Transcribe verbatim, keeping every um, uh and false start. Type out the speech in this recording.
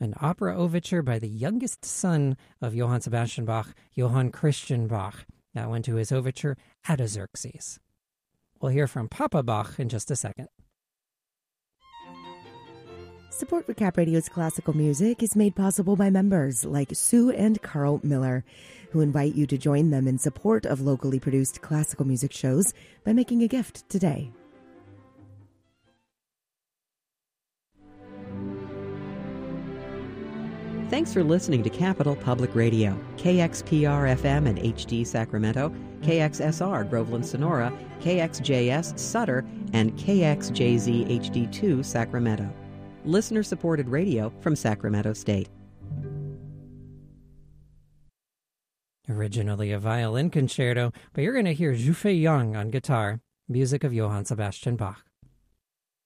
an opera overture by the youngest son of Johann Sebastian Bach, Johann Christian Bach. That went to his overture, Artaxerxes. We'll hear from Papa Bach in just a second. Support for Cap Radio's classical music is made possible by members like Sue and Carl Miller, who invite you to join them in support of locally produced classical music shows by making a gift today. Thanks for listening to Capital Public Radio, K X P R F M and H D Sacramento, K X S R Groveland Sonora, K X J S Sutter, and K X J Z H D two Sacramento. Listener-supported radio from Sacramento State. Originally a violin concerto, but you're going to hear Zhu Fei Yang on guitar, music of Johann Sebastian Bach.